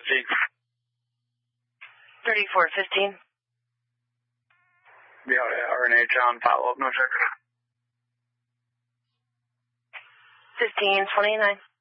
3415. Yeah, RNH on follow-up, no check. 1529.